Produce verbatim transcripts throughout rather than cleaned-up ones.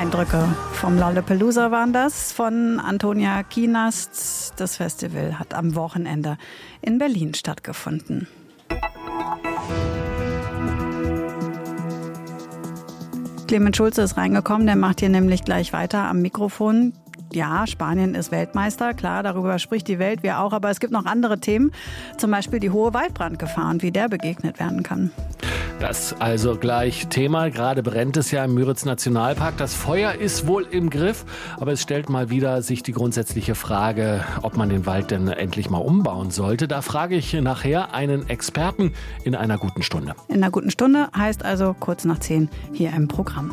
Eindrücke vom Lollapalooza waren das, von Antonia Kienast. Das Festival hat am Wochenende in Berlin stattgefunden. Clemens Schulze ist reingekommen, der macht hier nämlich gleich weiter am Mikrofon. Ja, Spanien ist Weltmeister, klar, darüber spricht die Welt, wir auch, aber es gibt noch andere Themen, zum Beispiel die hohe Waldbrandgefahr und wie der begegnet werden kann. Das also gleich Thema. Gerade brennt es ja im Müritz-Nationalpark. Das Feuer ist wohl im Griff, aber es stellt mal wieder sich die grundsätzliche Frage, ob man den Wald denn endlich mal umbauen sollte. Da frage ich nachher einen Experten in einer guten Stunde. In einer guten Stunde heißt also kurz nach zehn hier im Programm.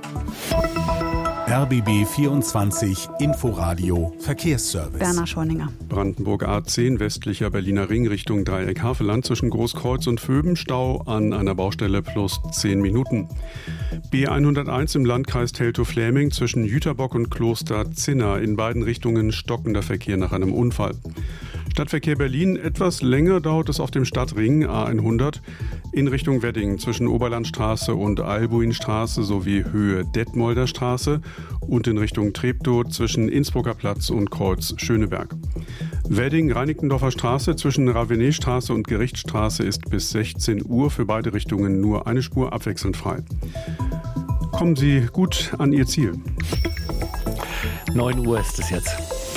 R B B vierundzwanzig Inforadio Verkehrsservice. Werner Schorninger. Brandenburg A zehn, westlicher Berliner Ring Richtung Dreieck Havelland zwischen Großkreuz und Vöben. Stau an einer Baustelle plus zehn Minuten. B hunderteins im Landkreis Teltow-Fläming zwischen Jüterbock und Kloster Zinna. In beiden Richtungen stockender Verkehr nach einem Unfall. Stadtverkehr Berlin, etwas länger dauert es auf dem Stadtring A hundert in Richtung Wedding zwischen Oberlandstraße und Albuinstraße sowie Höhe Detmolder Straße und in Richtung Treptow zwischen Innsbrucker Platz und Kreuz Schöneberg. Wedding, Reinickendorfer Straße zwischen Ravenetstraße und Gerichtsstraße ist bis sechzehn Uhr für beide Richtungen nur eine Spur abwechselnd frei. Kommen Sie gut an Ihr Ziel. neun Uhr ist es jetzt.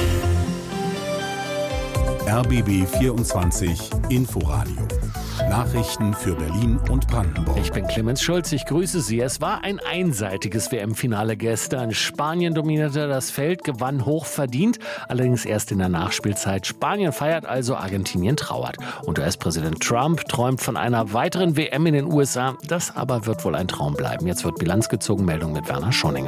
R B B vierundzwanzig Inforadio. Nachrichten für Berlin und Brandenburg. Ich bin Clemens Schulz, ich grüße Sie. Es war ein einseitiges W M-Finale gestern. Spanien dominierte das Feld, gewann hoch verdient, allerdings erst in der Nachspielzeit. Spanien feiert also, Argentinien trauert. Und U S-Präsident Trump träumt von einer weiteren W M in den U S A. Das aber wird wohl ein Traum bleiben. Jetzt wird Bilanz gezogen, Meldung mit Werner Schorninger.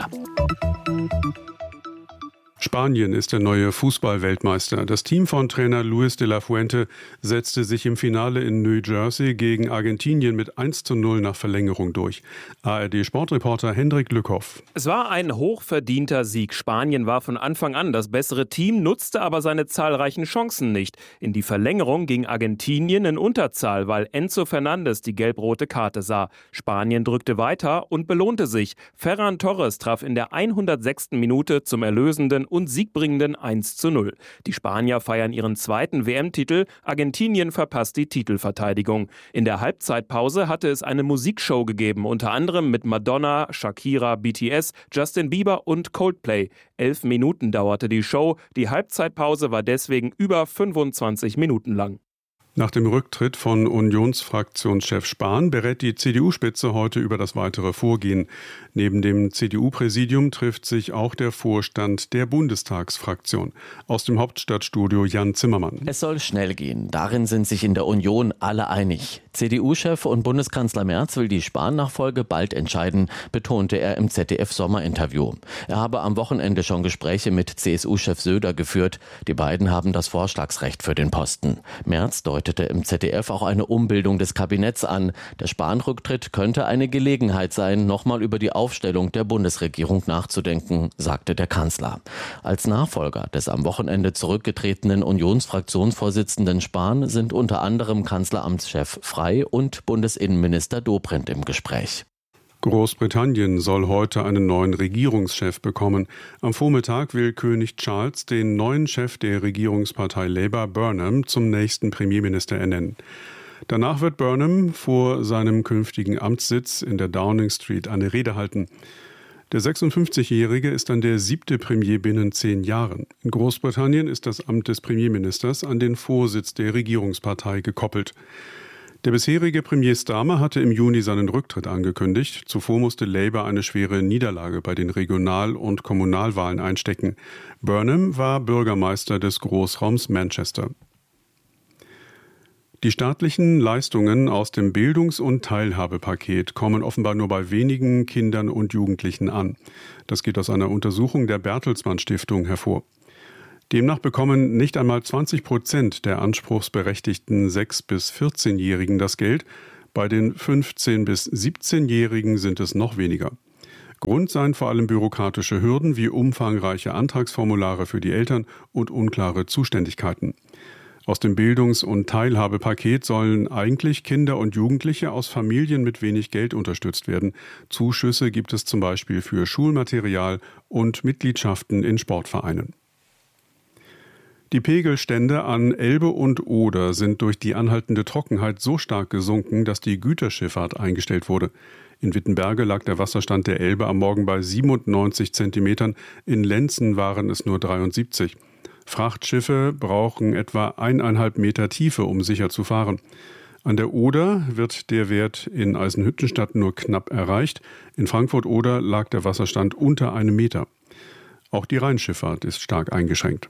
Spanien ist der neue Fußball-Weltmeister. Das Team von Trainer Luis de la Fuente setzte sich im Finale in New Jersey gegen Argentinien mit eins zu null nach Verlängerung durch. A R D-Sportreporter Hendrik Lückhoff. Es war ein hochverdienter Sieg. Spanien war von Anfang an das bessere Team, nutzte aber seine zahlreichen Chancen nicht. In die Verlängerung ging Argentinien in Unterzahl, weil Enzo Fernandes die gelb-rote Karte sah. Spanien drückte weiter und belohnte sich. Ferran Torres traf in der hundertsechsten Minute zum erlösenden und siegbringenden eins zu null. Die Spanier feiern ihren zweiten W M-Titel, Argentinien verpasst die Titelverteidigung. In der Halbzeitpause hatte es eine Musikshow gegeben, unter anderem mit Madonna, Shakira, B T S, Justin Bieber und Coldplay. Elf Minuten dauerte die Show, die Halbzeitpause war deswegen über fünfundzwanzig Minuten lang. Nach dem Rücktritt von Unionsfraktionschef Spahn berät die C D U-Spitze heute über das weitere Vorgehen. Neben dem C D U-Präsidium trifft sich auch der Vorstand der Bundestagsfraktion. Aus dem Hauptstadtstudio Jan Zimmermann. Es soll schnell gehen. Darin sind sich in der Union alle einig. C D U-Chef und Bundeskanzler Merz will die Spahn-Nachfolge bald entscheiden, betonte er im Z D F-Sommerinterview. Er habe am Wochenende schon Gespräche mit C S U-Chef Söder geführt. Die beiden haben das Vorschlagsrecht für den Posten. Merz deutete im Z D F auch eine Umbildung des Kabinetts an. Der Spahn-Rücktritt könnte eine Gelegenheit sein, nochmal über die Aufstellung der Bundesregierung nachzudenken, sagte der Kanzler. Als Nachfolger des am Wochenende zurückgetretenen Unionsfraktionsvorsitzenden Spahn sind unter anderem Kanzleramtschef Frey und Bundesinnenminister Dobrindt im Gespräch. Großbritannien soll heute einen neuen Regierungschef bekommen. Am Vormittag will König Charles den neuen Chef der Regierungspartei Labour, Burnham, zum nächsten Premierminister ernennen. Danach wird Burnham vor seinem künftigen Amtssitz in der Downing Street eine Rede halten. Der sechsundfünfzigjährige ist dann der siebte Premier binnen zehn Jahren. In Großbritannien ist das Amt des Premierministers an den Vorsitz der Regierungspartei gekoppelt. Der bisherige Premier Starmer hatte im Juni seinen Rücktritt angekündigt. Zuvor musste Labour eine schwere Niederlage bei den Regional- und Kommunalwahlen einstecken. Burnham war Bürgermeister des Großraums Manchester. Die staatlichen Leistungen aus dem Bildungs- und Teilhabepaket kommen offenbar nur bei wenigen Kindern und Jugendlichen an. Das geht aus einer Untersuchung der Bertelsmann Stiftung hervor. Demnach bekommen nicht einmal zwanzig Prozent der anspruchsberechtigten sechs- bis vierzehnjährigen das Geld. Bei den fünfzehn- bis siebzehnjährigen sind es noch weniger. Grund seien vor allem bürokratische Hürden wie umfangreiche Antragsformulare für die Eltern und unklare Zuständigkeiten. Aus dem Bildungs- und Teilhabepaket sollen eigentlich Kinder und Jugendliche aus Familien mit wenig Geld unterstützt werden. Zuschüsse gibt es zum Beispiel für Schulmaterial und Mitgliedschaften in Sportvereinen. Die Pegelstände an Elbe und Oder sind durch die anhaltende Trockenheit so stark gesunken, dass die Güterschifffahrt eingestellt wurde. In Wittenberge lag der Wasserstand der Elbe am Morgen bei siebenundneunzig Zentimetern, in Lenzen waren es nur dreiundsiebzig. Frachtschiffe brauchen etwa eineinhalb Meter Tiefe, um sicher zu fahren. An der Oder wird der Wert in Eisenhüttenstadt nur knapp erreicht. In Frankfurt-Oder lag der Wasserstand unter einem Meter. Auch die Rheinschifffahrt ist stark eingeschränkt.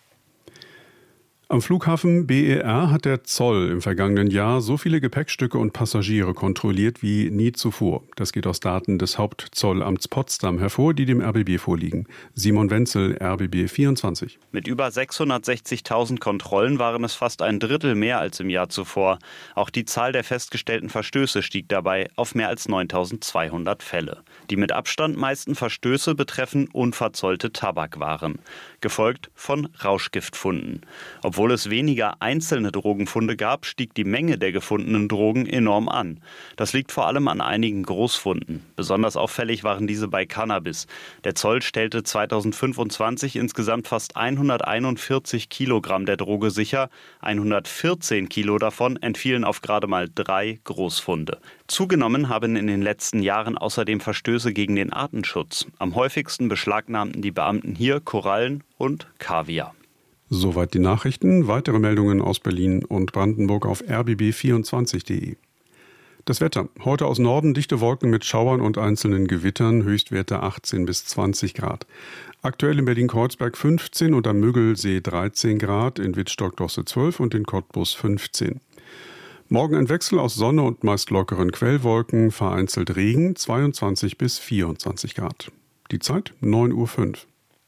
Am Flughafen B E R hat der Zoll im vergangenen Jahr so viele Gepäckstücke und Passagiere kontrolliert wie nie zuvor. Das geht aus Daten des Hauptzollamts Potsdam hervor, die dem R B B vorliegen. Simon Wenzel, R B B vierundzwanzig. Mit über sechshundertsechzigtausend Kontrollen waren es fast ein Drittel mehr als im Jahr zuvor. Auch die Zahl der festgestellten Verstöße stieg dabei auf mehr als neuntausendzweihundert Fälle. Die mit Abstand meisten Verstöße betreffen unverzollte Tabakwaren, gefolgt von Rauschgiftfunden. Obwohl es weniger einzelne Drogenfunde gab, stieg die Menge der gefundenen Drogen enorm an. Das liegt vor allem an einigen Großfunden. Besonders auffällig waren diese bei Cannabis. Der Zoll stellte zweitausendfünfundzwanzig insgesamt fast hunderteinundvierzig Kilogramm der Droge sicher. hundertvierzehn Kilo davon entfielen auf gerade mal drei Großfunde. Zugenommen haben in den letzten Jahren außerdem Verstöße gegen den Artenschutz. Am häufigsten beschlagnahmten die Beamten hier Korallen und Kaviar. Soweit die Nachrichten. Weitere Meldungen aus Berlin und Brandenburg auf r b b vierundzwanzig punkt de. Das Wetter. Heute aus Norden dichte Wolken mit Schauern und einzelnen Gewittern. Höchstwerte achtzehn bis zwanzig Grad. Aktuell in Berlin-Kreuzberg fünfzehn und am Müggelsee dreizehn Grad, in Wittstock-Dosse zwölf und in Cottbus fünfzehn. Morgen ein Wechsel aus Sonne und meist lockeren Quellwolken, vereinzelt Regen, zweiundzwanzig bis vierundzwanzig Grad. Die Zeit neun Uhr fünf.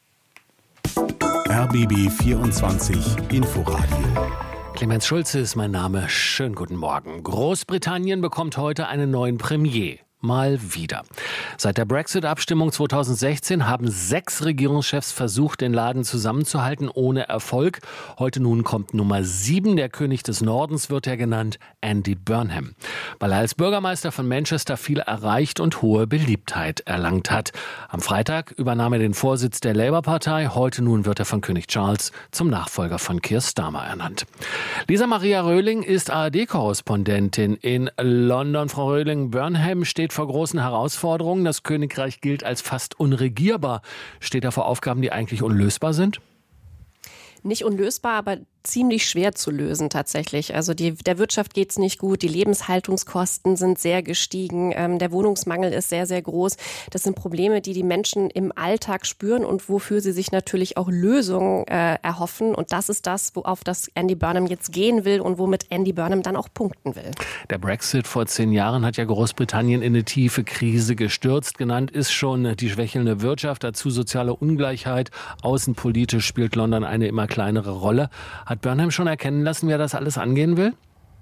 R B B vierundzwanzig Inforadio. Clemens Schulze ist mein Name. Schönen guten Morgen. Großbritannien bekommt heute einen neuen Premier. Mal wieder. Seit der Brexit-Abstimmung zweitausendsechzehn haben sechs Regierungschefs versucht, den Laden zusammenzuhalten, ohne Erfolg. Heute nun kommt Nummer sieben, der König des Nordens wird er genannt, Andy Burnham. Weil er als Bürgermeister von Manchester viel erreicht und hohe Beliebtheit erlangt hat. Am Freitag übernahm er den Vorsitz der Labour-Partei. Heute nun wird er von König Charles zum Nachfolger von Keir Starmer ernannt. Lisa Maria Röhling ist A R D-Korrespondentin in London. Frau Röhling, Burnham steht vor großen Herausforderungen. Das Königreich gilt als fast unregierbar. Steht er vor Aufgaben, die eigentlich unlösbar sind? Nicht unlösbar, aber ziemlich schwer zu lösen tatsächlich. Also die, der Wirtschaft geht's nicht gut, die Lebenshaltungskosten sind sehr gestiegen, ähm, der Wohnungsmangel ist sehr, sehr groß. Das sind Probleme, die die Menschen im Alltag spüren und wofür sie sich natürlich auch Lösungen äh, erhoffen. Und das ist das, worauf das Andy Burnham jetzt gehen will und womit Andy Burnham dann auch punkten will. Der Brexit vor zehn Jahren hat ja Großbritannien in eine tiefe Krise gestürzt. Genannt ist schon die schwächelnde Wirtschaft, dazu soziale Ungleichheit. Außenpolitisch spielt London eine immer kleinere Rolle. Hat Burnham schon erkennen lassen, wer das alles angehen will?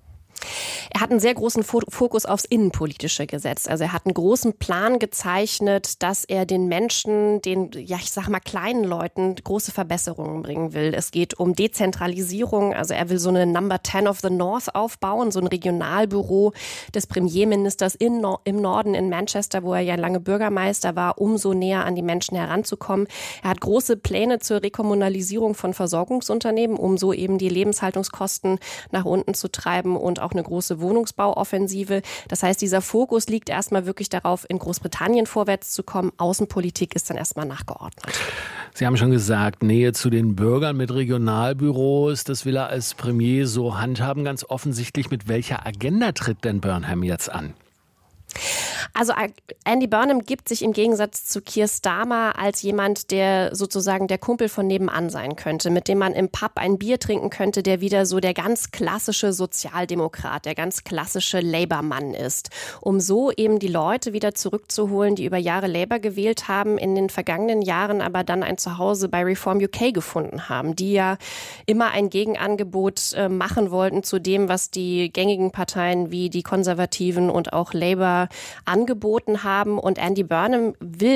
Er hat einen sehr großen Fokus aufs Innenpolitische gesetzt. Also er hat einen großen Plan gezeichnet, dass er den Menschen, den, ja, ich sag mal, kleinen Leuten große Verbesserungen bringen will. Es geht um Dezentralisierung. Also er will so eine Number ten of the North aufbauen, so ein Regionalbüro des Premierministers in, im Norden in Manchester, wo er ja lange Bürgermeister war, um so näher an die Menschen heranzukommen. Er hat große Pläne zur Rekommunalisierung von Versorgungsunternehmen, um so eben die Lebenshaltungskosten nach unten zu treiben und auch eine große Wohnungsbauoffensive. Das heißt, dieser Fokus liegt erstmal wirklich darauf, in Großbritannien vorwärts zu kommen. Außenpolitik ist dann erstmal nachgeordnet. Sie haben schon gesagt, Nähe zu den Bürgern mit Regionalbüros, das will er als Premier so handhaben. Ganz offensichtlich, mit welcher Agenda tritt denn Burnham jetzt an? Also Andy Burnham gibt sich im Gegensatz zu Keir Starmer als jemand, der sozusagen der Kumpel von nebenan sein könnte, mit dem man im Pub ein Bier trinken könnte, der wieder so der ganz klassische Sozialdemokrat, der ganz klassische Labour-Mann ist. Um so eben die Leute wieder zurückzuholen, die über Jahre Labour gewählt haben, in den vergangenen Jahren aber dann ein Zuhause bei Reform U K gefunden haben, die ja immer ein Gegenangebot äh, machen wollten zu dem, was die gängigen Parteien wie die Konservativen und auch Labour angeboten haben. Und Andy Burnham will